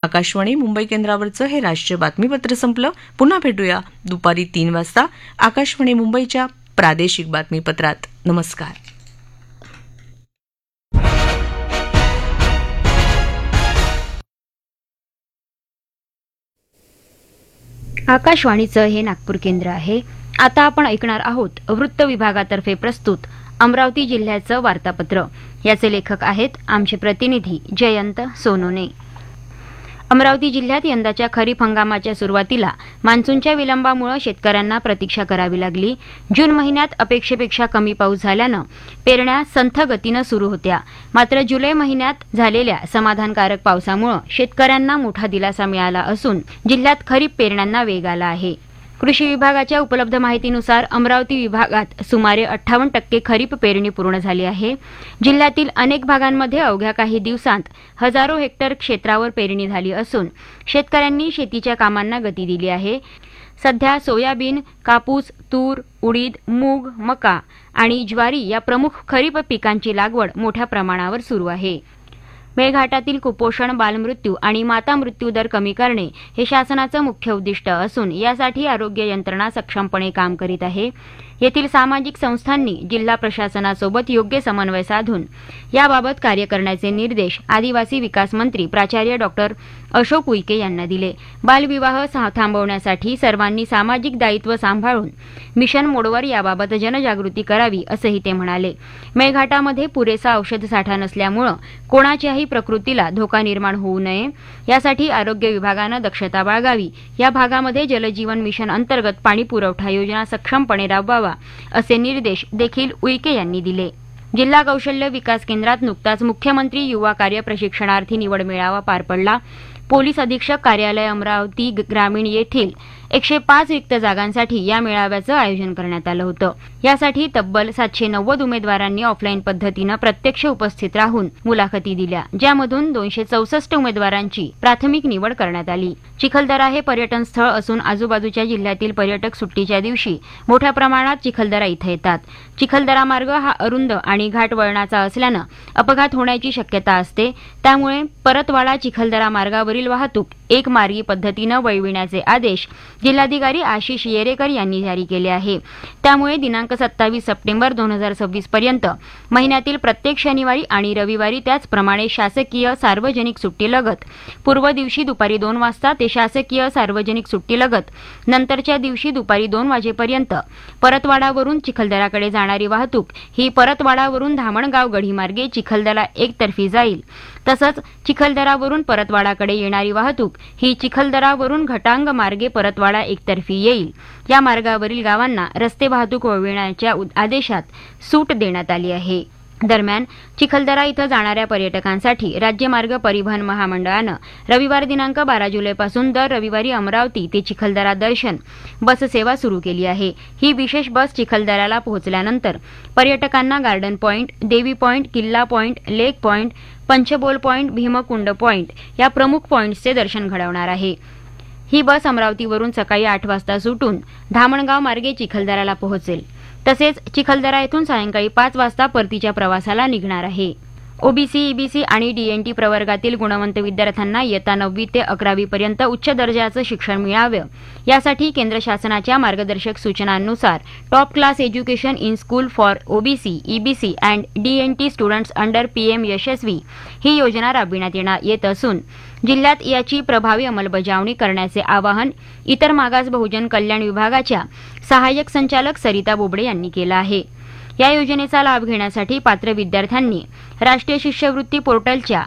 आकाशवाणी मुंबई केंद्रावरचं हे राष्ट्रीय बातमीपत्र संपलं. पुन्हा भेटूया दुपारी 3 वाजता आकाशवाणी मुंबईच्या प्रादेशिक बातमीपत्रात. नमस्कार. आकाशवाणीचं हे नागपूर केंद्र आहे. आता आपण ऐकणार आहोत वृत्त विभागातर्फे प्रस्तुत अमरावती जिल्ह्याचं वार्तापत्र. याचे लेखक आहेत आमचे प्रतिनिधी जयंत सोनोने. अमरावती जिल्ह्यात यंदाच्या खरीप हंगामाच्या सुरुवातीला मान्सूनच्या विलंबामुळे शेतकऱ्यांना प्रतीक्षा करावी लागली. जून महिन्यात अपेक्षेपेक्षा कमी पाऊस झाल्यानं पेरण्या संथ गतीनं सुरू होत्या. मात्र जुलै महिन्यात झालेल्या समाधानकारक पावसामुळे शेतकऱ्यांना मोठा दिलासा मिळाला असून जिल्ह्यात खरीप पेरण्यांना वेग आला आहे. कृषी विभागाच्या उपलब्ध माहितीनुसार अमरावती विभागात सुमारे 58% खरीप पेरणी पूर्ण झाली आहे. जिल्ह्यातील अनेक भागांमध्ये अवघ्या काही दिवसांत हजारो हेक्टर क्षेत्रावर पेरणी झाली असून शेतकऱ्यांनी शेतीच्या कामांना गती दिली आहे. सध्या सोयाबीन, कापूस, तूर, उडीद, मूग, मका आणि ज्वारी या प्रमुख खरीप पिकांची लागवड मोठ्या प्रमाणावर सुरू आहे. मेळघाटातील कुपोषण, बालमृत्यू आणि माता मृत्यू दर कमी करणे हे शासनाचं मुख्य उद्दिष्ट असून यासाठी आरोग्य यंत्रणा सक्षमपणे काम करीत आहे. येथील सामाजिक संस्थांनी जिल्हा प्रशासनासोबत योग्य समन्वय साधून याबाबत कार्य करण्याचे निर्देश आदिवासी विकास मंत्री प्राचार्य डॉक्टर अशोक उईके यांना दिले. बालविवाह थांबवण्यासाठी सर्वांनी सामाजिक दायित्व सांभाळून मिशन मोडवर याबाबत जनजागृती करावी असंही ते म्हणाले. मेळघाटामध्ये पुरेसा औषध साठा नसल्यामुळे कोणाच्याही प्रकृतीला धोका निर्माण होऊ नये यासाठी आरोग्य विभागानं दक्षता बाळगावी. या भागामध्ये जलजीवन मिशन अंतर्गत पाणी पुरवठा योजना सक्षमपणे राबवावा असे निर्देश देखील उईके यांनी दिले. जिल्हा कौशल्य विकास केंद्रात नुकताच मुख्यमंत्री युवा कार्य प्रशिक्षणार्थी निवड मेळावा पार पडला. पोलीस अधीक्षक कार्यालय अमरावती ग्रामीण येथील 105 रिक्त जागांसाठी या मेळाव्याचं आयोजन करण्यात आलं होतं. यासाठी तब्बल 790 उमेदवारांनी ऑफलाईन पद्धतीनं प्रत्यक्ष उपस्थित राहून मुलाखती दिल्या, ज्यामधून 264 उमेदवारांची प्राथमिक निवड करण्यात आली. चिखलदरा हे पर्यटन स्थळ असून आजूबाजूच्या जिल्ह्यातील पर्यटक सुट्टीच्या दिवशी मोठ्या प्रमाणात चिखलदरा इथं येतात. चिखलदरा मार्ग हा अरुंद आणि घाट वळणाचा असल्यानं अपघात होण्याची शक्यता असते. त्यामुळे परतवाडा चिखलदरा मार्गावरील वाहतूक एक मार्गी पद्धतीनं वळविण्याचे आदेश जिल्हाधिकारी आशिष येरेकर यांनी जारी केले आहे. त्यामुळे दिनांक 27 सप्टेंबर 2026 पर्यंत महिन्यातील प्रत्येक शनिवारी आणि रविवारी त्याचप्रमाणे शासकीय सार्वजनिक सुट्टीलगत पूर्व दिवशी दुपारी 2 वाजता ते शासकीय सार्वजनिक सुट्टीलगत नंतरच्या दिवशी दुपारी 2 वाजेपर्यंत परतवाडावरून चिखलदराकडे जाणारी वाहतूक ही परतवाडावरून धामणगाव गढीमार्गे चिखलदरा एकतर्फी जाईल. तसंच चिखलदरावरून परतवाडाकडे येणारी वाहतूक ही चिखलदरावरून घटांग मार्गे परतवाडा एकतर्फी येईल. या मार्गावरील गावांना रस्ते वाहतूक वळविण्याच्या आदेशात सूट देण्यात आली आहे. दरम्यान चिखलदरा इथं जाणाऱ्या पर्यटकांसाठी राज्य मार्ग परिवहन महामंडळानं रविवार दिनांक 12 जुलैपासून दर रविवारी अमरावती ते चिखलदरा दर्शन बस सेवा सुरू केली आहे. ही विशेष बस चिखलदराला पोहोचल्यानंतर पर्यटकांना गार्डन पॉइंट, देवी पॉइंट, किल्ला पॉइंट, लेक point, Panchbol point, Bhimkund point या प्रमुख पॉइंट्सचे दर्शन घडवणार आहे. ही बस अमरावतीवरून सकाळी 8 वाजता सुटून धामणगाव मार्गे चिखलदराला पोहोचेल. तसेच चिखलदरा येथून सायंकाळी 5 वाजता परतीच्या प्रवासाला निघणार आहे. ओबीसी, ईबीसी आणि डीएनटी प्रवर्गातील गुणवंत विद्यार्थ्यांना इयत्ता 9वी ते 11वी पर्यंत उच्च दर्जाचं शिक्षण मिळावं यासाठी केंद्र शासनाच्या मार्गदर्शक सूचनांनुसार top class education in school for OBC, EBC and DNT students under PM यशस्वी ही योजना राबविण्यात येत असून जिल्ह्यात याची प्रभावी अंमलबजावणी करण्याचे आवाहन इतर मागास बहुजन कल्याण विभागाच्या सहाय्यक संचालक सरिता बोबडे यांनी केलं आहे. या योजनेचा लाभ घेण्यासाठी पात्र विद्यार्थ्यांनी राष्ट्रीय शिष्यवृत्ती पोर्टलच्या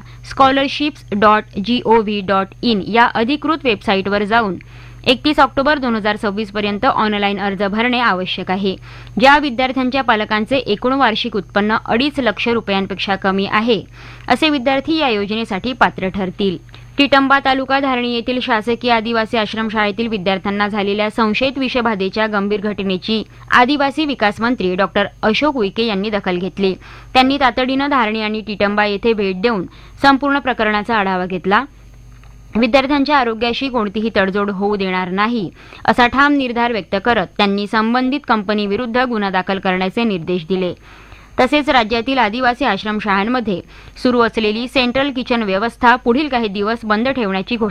scholarships.gov.in या अधिकृत वेबसाईटवर जाऊन 31 ऑक्टोबर 2026 पर्यंत ऑनलाईन अर्ज भरणे आवश्यक आहे. ज्या विद्यार्थ्यांच्या पालकांचे एकूण वार्षिक उत्पन्न 2.5 लक्ष रुपयांपेक्षा कमी आहे असे विद्यार्थी या योजनेसाठी पात्र ठरतील. टिटंबा तालुका धारणी येथील शासकीय आदिवासी आश्रमशाळेतील विद्यार्थ्यांना झालेल्या संशयित विषबाधेच्या गंभीर घटनेची आदिवासी विकास मंत्री डॉक्टर अशोक उईके यांनी दखल घेतली. त्यांनी तातडीनं धारणी आणि टिटंबा येथे भेट देऊन संपूर्ण प्रकरणाचा आढावा घेतला. विद्यार्थ्यांच्या आरोग्याशी कोणतीही तडजोड होऊ देणार नाही असा ठाम निर्धार व्यक्त करत त्यांनी संबंधित कंपनीविरुद्ध गुन्हा दाखल करण्याचे निर्देश दिले. तसेच राज्यातील आदिवासी आश्रमशाळांमध्ये सुरू असलेली सेंट्रल किचन व्यवस्था पुढील काही दिवस बंद ठेवण्याची घोषणा